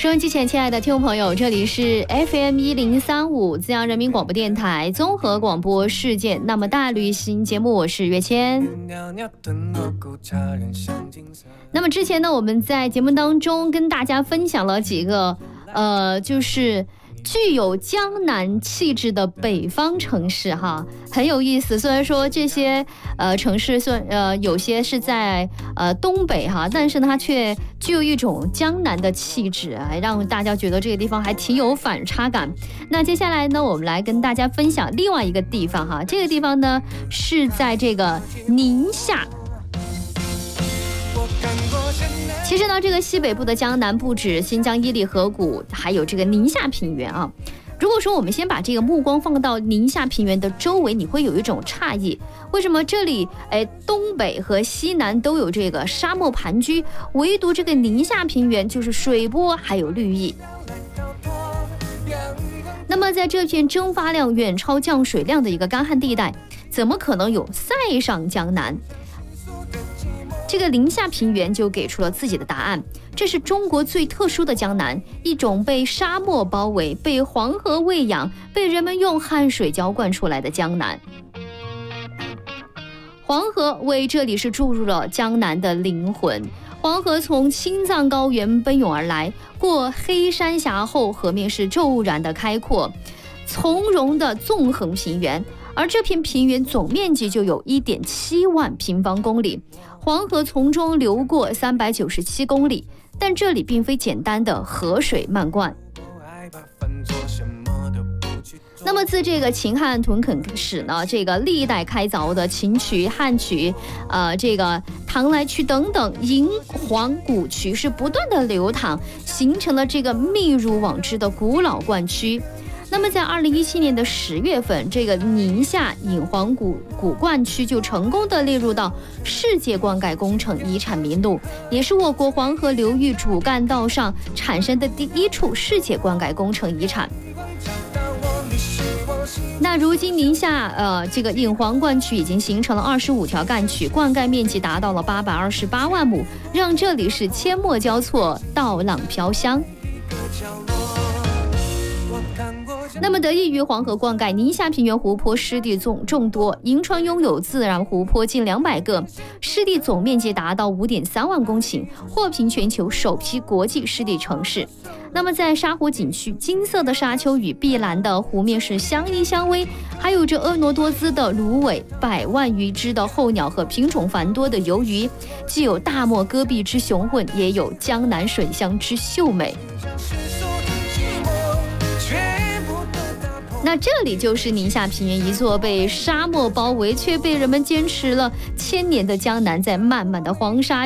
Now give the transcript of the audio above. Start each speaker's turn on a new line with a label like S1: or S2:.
S1: 收音机前亲爱的听众朋友，这里是 FM1035资阳人民广播电台综合广播世界那么大旅行节目，我是月谦。那么之前呢，我们在节目当中跟大家分享了几个就是具有江南气质的北方城市哈，很有意思。虽然说这些城市有些是在东北哈，但是呢它却具有一种江南的气质，还让大家觉得这个地方还挺有反差感。那接下来呢，我们来跟大家分享另外一个地方哈，这个地方呢是在这个宁夏。其实呢，这个西北部的江南不止新疆伊犁河谷，还有这个宁夏平原啊。如果说我们先把这个目光放到宁夏平原的周围，你会有一种诧异，为什么这里东北和西南都有这个沙漠盘踞，唯独这个宁夏平原就是水波还有绿意。那么在这片蒸发量远超降水量的一个干旱地带，怎么可能有塞上江南？这个宁夏平原就给出了自己的答案，这是中国最特殊的江南，一种被沙漠包围、被黄河喂养、被人们用汗水浇灌出来的江南。黄河为这里是注入了江南的灵魂。黄河从青藏高原奔涌而来，过黑山峡后，河面是骤然的开阔，从容的纵横平原，而这片平原总面积就有 1.7 万平方公里。黄河从中流过397公里，但这里并非简单的河水漫灌。那么自这个秦汉屯垦史呢，这个历代开凿的秦渠、汉渠、这个唐来渠等等银黄古渠是不断的流淌，形成了这个密如网织的古老灌区。那么在2017年的10月份，这个宁夏引黄古灌区就成功的列入到世界灌溉工程遗产名录，也是我国黄河流域主干道上产生的第一处世界灌溉工程遗产。那如今宁夏这个引黄灌区已经形成了25条干渠，灌溉面积达到了828万亩，让这里是阡陌交错，稻浪飘香。那么得益于黄河灌溉，宁夏平原湖泊湿地众多，银川拥有自然湖泊近200个，湿地总面积达到 5.3 万公顷，获评全球首批国际湿地城市。那么在沙湖景区，金色的沙丘与碧蓝的湖面是相依相偎，还有着婀娜多姿的芦苇、100万余只的候鸟和品种繁多的游鱼，既有大漠戈壁之雄浑，也有江南水乡之秀美。那这里就是宁夏平原，一座被沙漠包围却被人们坚持了1000年的江南，在漫漫的黄沙